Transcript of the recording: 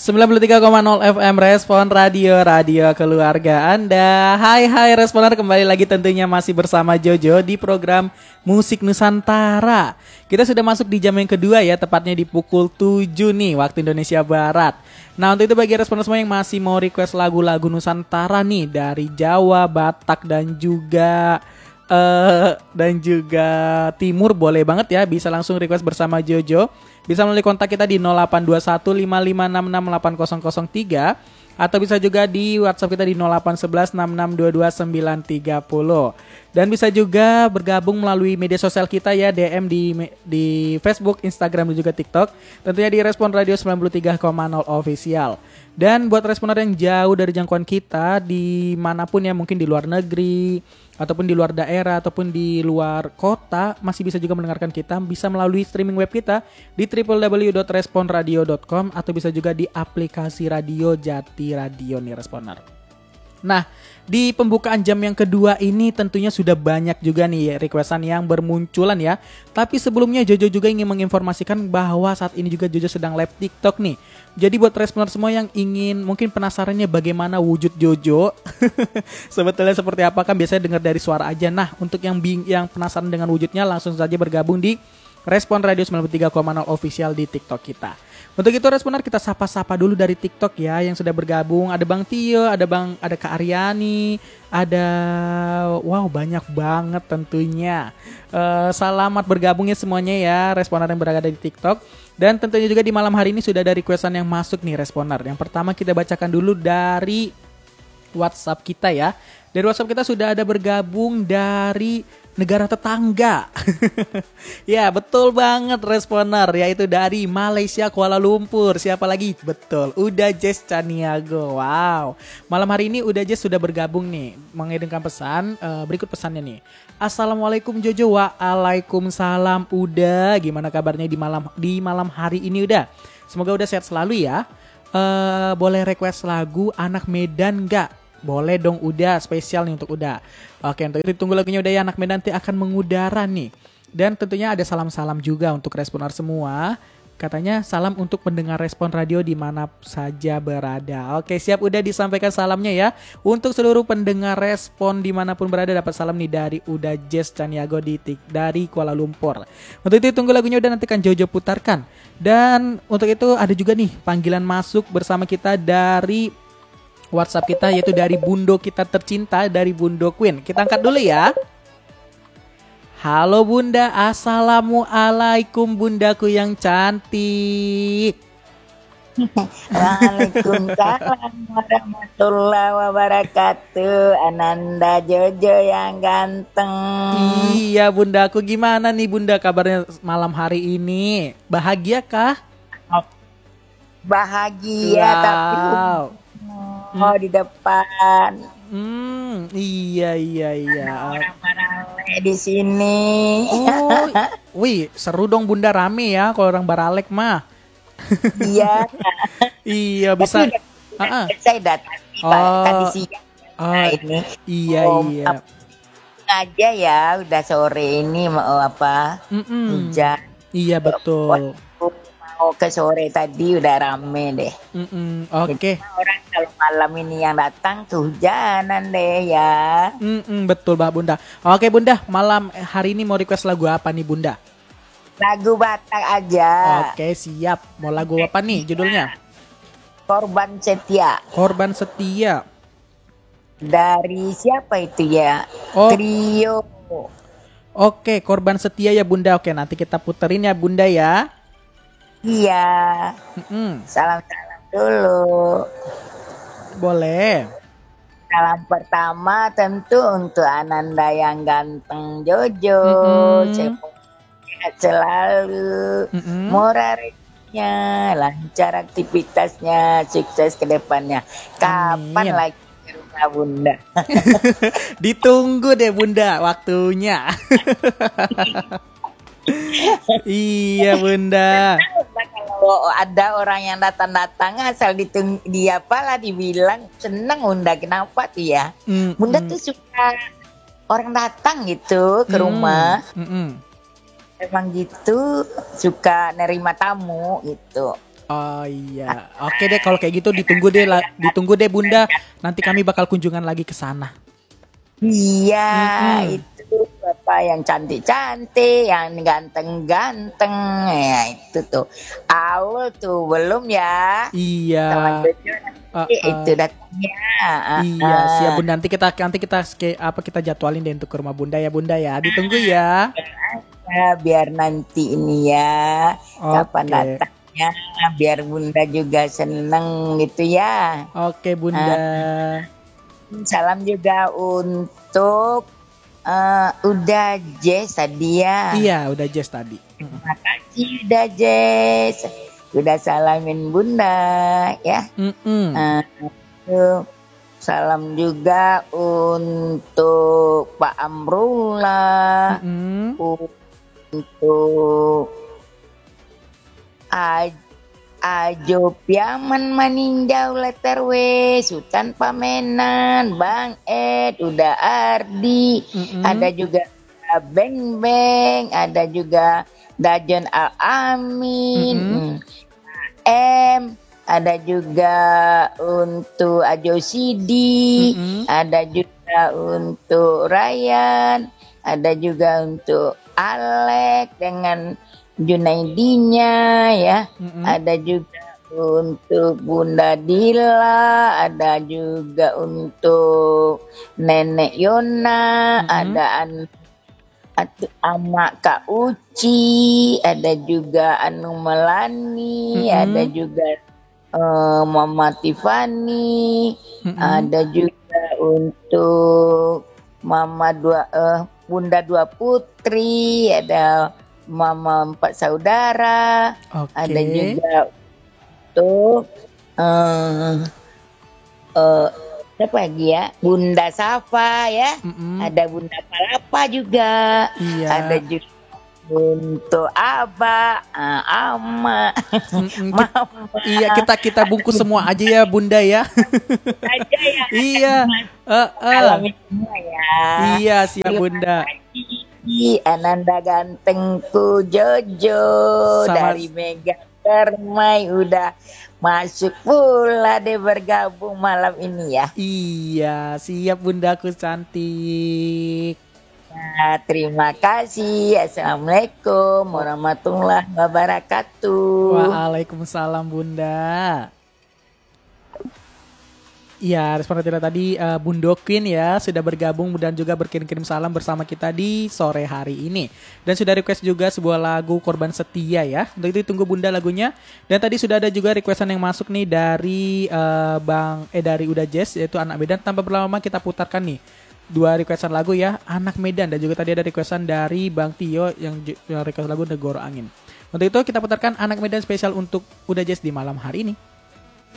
93,0 FM Respon Radio, radio keluarga Anda. Hai Responer, kembali lagi tentunya masih bersama Jojo di program Musik Nusantara. Kita sudah masuk di jam yang kedua ya, tepatnya di pukul 7 nih waktu Indonesia Barat. Nah, untuk itu bagi Responer semua yang masih mau request lagu-lagu Nusantara nih dari Jawa, Batak dan juga Timur, boleh banget ya, bisa langsung request bersama Jojo. Bisa melalui kontak kita di 082155668003 atau bisa juga di WhatsApp kita di 0811662290. Dan bisa juga bergabung melalui media sosial kita ya, DM di Facebook, Instagram dan juga TikTok. Tentunya di Respon Radio 93,0 Official. Dan buat responer yang jauh dari jangkauan kita dimanapun ya, mungkin di luar negeri ataupun di luar daerah ataupun di luar kota, masih bisa juga mendengarkan kita, bisa melalui streaming web kita di www.responradio.com atau bisa juga di aplikasi radio Jati Radio nih Responer. Nah, di pembukaan jam yang kedua ini tentunya sudah banyak juga nih requestan yang bermunculan ya. Tapi sebelumnya Jojo juga ingin menginformasikan bahwa saat ini juga Jojo sedang live TikTok nih. Jadi buat responer semua yang ingin mungkin penasarannya bagaimana wujud Jojo sebetulnya seperti apa, kan biasanya dengar dari suara aja. Nah, untuk yang penasaran dengan wujudnya, langsung saja bergabung di Respon Radio 93,0 Official di TikTok kita. Untuk itu responer, kita sapa-sapa dulu dari TikTok ya yang sudah bergabung. Ada Bang Tio, ada Kak Aryani, ada banyak banget tentunya. Selamat bergabungnya semuanya ya responer yang berada di TikTok. Dan tentunya juga di malam hari ini sudah ada requestan yang masuk nih responer. Yang pertama kita bacakan dulu dari WhatsApp kita ya. Dari WhatsApp kita sudah ada bergabung dari negara tetangga. Ya, betul banget responer, yaitu dari Malaysia, Kuala Lumpur. Siapa lagi? Betul, Uda Jess Caniago. Wow. Malam hari ini Uda Jess sudah bergabung nih, mengirimkan pesan. Berikut pesannya nih. Assalamualaikum Jojo. Waalaikumsalam Uda. Gimana kabarnya di malam hari ini Uda? Semoga Uda sehat selalu ya. Boleh request lagu Anak Medan nggak? Boleh dong Uda, spesial nih untuk Uda. Oke, untuk itu tunggu lagunya Uda ya, Anak Medan nanti akan mengudara nih. Dan tentunya ada salam-salam juga untuk responer semua. Katanya salam untuk pendengar Respon Radio di mana saja berada. Oke, siap Uda, disampaikan salamnya ya. Untuk seluruh pendengar Respon dimanapun berada, dapat salam nih dari Uda Jess Caniago dari Kuala Lumpur. Untuk itu tunggu lagunya Uda, nanti kan Jojo putarkan. Dan untuk itu ada juga nih panggilan masuk bersama kita dari WhatsApp kita, yaitu dari Bundo kita tercinta, dari Bundo Queen. Kita angkat dulu ya. Halo Bunda, assalamualaikum Bundaku yang cantik. Waalaikumsalam warahmatullahi wabarakatuh. Ananda Jojo yang ganteng. Iya Bundaku, gimana nih Bunda kabarnya malam hari ini? Bahagia kah? Bahagia, tapi di depan. Iya. Orang Baralek di sini. Oh, wih, seru dong Bunda, rame ya kalau orang Baralek mah. Iya. Iya bisa. Saya datang tadi siang. Ini. Iya. Aja ya, udah sore ini mau apa? Hujan. Iya betul. Mau ke sore tadi udah rame deh. Oke. Orang kalau malam ini yang datang tuh hujanan deh ya. Betul Mbak Bunda. Oke Bunda, malam hari ini mau request lagu apa nih Bunda? Lagu Batak aja. Oke, siap. Mau lagu apa nih judulnya? Korban Setia. Korban Setia. Dari siapa itu ya? Trio. Oke, Korban Setia ya Bunda. Oke, nanti kita puterin ya Bunda ya. Iya. Salam-salam dulu. Boleh. Salam pertama tentu untuk Ananda yang ganteng Jojo. Sehat selalu. Murah rezekinya, lancar aktivitasnya, sukses ke depannya. Kapan lagi ke rumah Bunda? Ditunggu deh Bunda waktunya. Iya Bunda. Kalau ada orang yang datang asal dibilang senang Bunda, kenapa tuh ya? Bunda tuh suka orang datang gitu ke rumah. Emang gitu, suka nerima tamu gitu. Oh iya, oke deh kalau kayak gitu ditunggu deh Bunda. Nanti kami bakal kunjungan lagi ke sana. Iya, itu Bapak yang cantik-cantik, yang ganteng-ganteng, ya itu tuh. Awal tuh belum ya. Iya. Selanjutnya nanti itu datangnya. Iya, siap Bunda. Kita jadwalin deh untuk ke rumah Bunda ya Bunda ya. Ditunggu ya. Ya, biar nanti ini ya, kapan Oke. datangnya, biar Bunda juga seneng gitu ya. Oke Bunda. Salam juga untuk udah Jess tadi ya. Iya, udah Jess tadi. Terima kasih udah Jess. Udah salamin Bunda ya. Salam juga untuk Pak Amrullah. Untuk Ajo Piaman Maninjau Leterwe, Sultan Pamenan, Bang Ed, udah Ardi, ada juga Beng Beng, ada juga Dajon Al Amin, ada juga untuk Ajo Sidi, ada juga untuk Ryan, ada juga untuk Alek dengan Junaidinya ya, ada juga untuk Bunda Dila, ada juga untuk Nenek Yona, ada Ama Kak Uci, ada juga Anu Melani, ada juga Mama Tiffany, ada juga untuk Bunda Dua Putri, ada Mama 4 saudara, ada juga untuk siapa lagi ya, Bunda Safa ya, ada Bunda Palapa juga, ada juga untuk Aba, Ama, Mama. Iya, kita bungkus semua aja ya Bunda ya. Aja ya. Iya. Alamin semua ya. Iya, siap Bunda. Ananda gantengku Jojo dari Mega Permai udah masuk pula deh bergabung malam ini ya. Iya, siap Bundaku cantik. Nah, terima kasih. Assalamualaikum warahmatullahi wabarakatuh. Waalaikumsalam Bunda. Iya, respon tidak tadi Bundo Queen ya sudah bergabung dan juga berkirim-kirim salam bersama kita di sore hari ini. Dan sudah request juga sebuah lagu Korban Setia ya. Untuk itu tunggu Bunda lagunya. Dan tadi sudah ada juga requestan yang masuk nih dari dari Uda Jazz yaitu Anak Medan. Tanpa berlama-lama kita putarkan nih dua requestan lagu ya, Anak Medan, dan juga tadi ada requestan dari Bang Tio yang request lagu Negoro Angin. Untuk itu kita putarkan Anak Medan spesial untuk Uda Jazz di malam hari ini.